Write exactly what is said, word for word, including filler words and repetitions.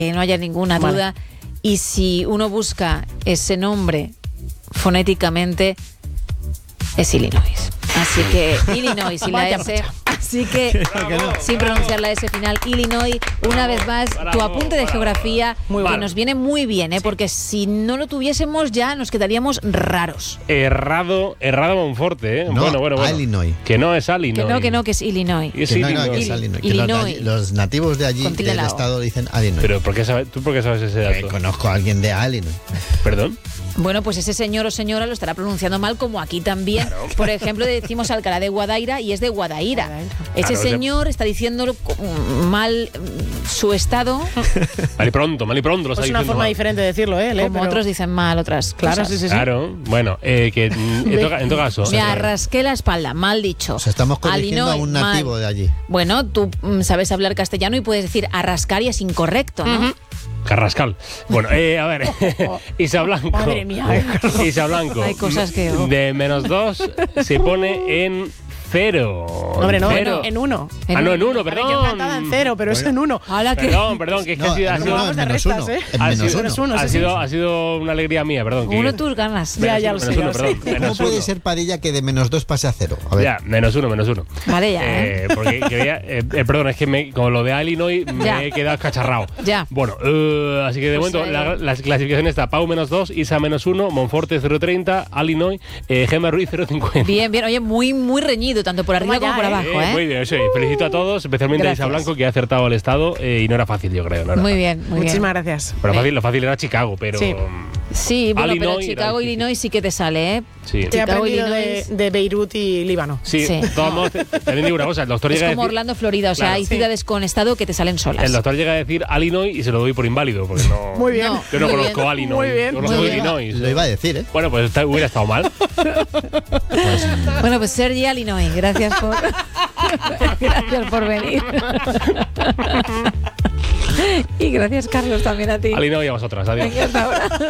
que no haya ninguna Vale. duda. Y si uno busca ese nombre fonéticamente, es Illinois. Así que Illinois y la Vaya S. Así que, sin pronunciar la S final, Illinois, una vez más, bravo, tu apunte de bravo. geografía, Muy que bueno. nos viene muy bien, ¿eh? Porque si no lo tuviésemos ya nos quedaríamos raros. Errado, errado Monforte, ¿eh? No, bueno, bueno, bueno. Illinois. Que no es Illinois. Que no, que no, que es Illinois. Y es Que no, no, Illinois. que es Illinois. Que los, de Illinois. allí- los nativos de allí, Con tilde del la O. estado, dicen Illinois. Pero ¿por qué sabes, ¿tú por qué sabes ese Eh, dato? conozco a alguien de Illinois. ¿Perdón? Bueno, pues ese señor o señora lo estará pronunciando mal, como aquí también. Por ejemplo, decimos Alcalá de Guadaira y es de Guadaira. Ese Claro, señor está diciéndolo mal mm, su estado, Mal y pronto, mal y pronto lo está Es una diciendo forma mal. diferente de decirlo, ¿eh? ¿eh? como Pero- otros dicen mal otras Claro, cosas. sí, sí, sí. Claro, bueno, eh, que mm, en, todo, en todo caso. Me arrasqué la espalda, mal dicho. O sea, estamos corrigiendo Illinois, a un mal. nativo de allí. Bueno, tú mm, sabes hablar castellano y puedes decir arrascar y es incorrecto, ¿no? Carrascal. Bueno, eh, a ver. Isa Blanco. Madre mía. Isa Blanco. Hay cosas que- oh. De menos dos se pone en cero. Hombre, no, Cero. en, en uno. Ah, no, en uno, Vale, yo encantada en perdón. cero, pero es en uno. Hala que... Perdón, perdón, que es que No, ha sido, ha en sido, uno, Vamos en de menos restas, uno. ¿eh? En ha menos sido- Menos uno. uno, ha sí, sí. sido, ha sido una alegría mía, perdón. que- Uno tus ganas. Ya, menos ya uno, lo sé, menos ya uno, lo sé. perdón, ¿Cómo menos puede uno. ser, Padilla, que de menos dos pase a cero? A ver. Ya, menos uno, menos uno. Vale, ya, ¿eh? Eh, porque quería, eh, eh, perdón, es que me, con lo de Illinois me Ya. he quedado cacharrado. Ya. Bueno, eh, así que de Pues, momento eh, la, la clasificación está Pau menos dos, Isa menos uno, Monforte cero coma treinta, Illinois, eh, Gemma Ruiz cero coma cincuenta. Bien, bien. Oye, muy, muy reñido, tanto por arriba Toma como ya, por ¿eh? abajo, ¿eh? Muy bien, sí, felicito a todos, especialmente a Isa Gracias. Blanco, que ha acertado el estado eh, y no era fácil, yo creo. No era Muy fácil. bien, muy Muchísimas bien. gracias. Bueno, fácil, lo fácil era Chicago, pero. Sí. Sí, bueno, pero Illinois era Chicago, difícil. Illinois sí que te sale, ¿eh? Sí. He Chicago, aprendido de, Illinois. de Beirut y Líbano. Sí, Sí. de todos modos, te- también digo una cosa, el doctor Es llega como a decir. Orlando, Florida. O sea, Claro. hay Sí. ciudades con estado que te salen solas. El doctor llega a decir Illinois y se lo doy por inválido, porque no. Muy bien. No. Yo no Muy conozco bien. a Illinois. Muy bien, yo conozco muy bien. Illinois. Lo iba a decir, ¿eh? Bueno, pues está- hubiera estado mal. Bueno, pues Sergi Illinois, gracias por gracias por venir. Y gracias, Carlos, también a ti. Illinois y a vosotras. Adiós. Venga, hasta ahora.